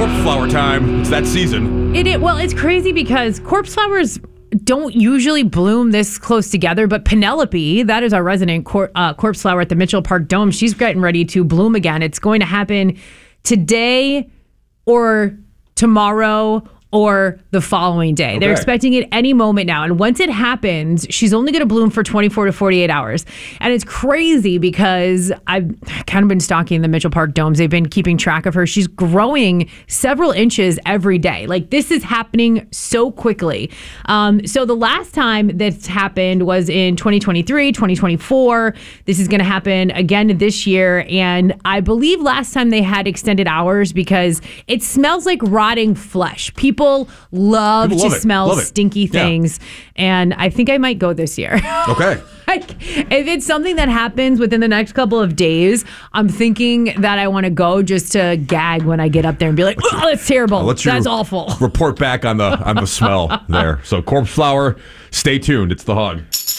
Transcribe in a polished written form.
corpse flower time. It's that season. Well, it's crazy because corpse flowers don't usually bloom this close together, but Penelope, that is our resident corpse flower at the Mitchell Park Dome, she's getting ready to bloom again. It's going to happen today or tomorrow or the following day. Okay. They're expecting it any moment now. And once it happens, she's only going to bloom for 24 to 48 hours. And it's crazy because I've kind of been stalking the Mitchell Park Domes. They've been keeping track of her. She's growing several inches every day. Like, this is happening so quickly. So the last time this happened was in 2023, 2024. This is going to happen again this year. And I believe last time they had extended hours because it smells like rotting flesh. People love to smell stinky things. And I think I might go this year. Okay. If it's something that happens within the next couple of days, I'm thinking that I want to go just to gag when I get up there and be like, oh, that's terrible. That's awful. Report back on the smell there. So corpse flower, stay tuned. It's the Hug.